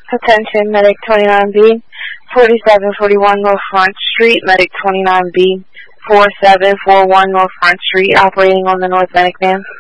Attention, Medic 29B, 4741 North Front Street, Medic 29B, 4741 North Front Street, operating on the North Medic van.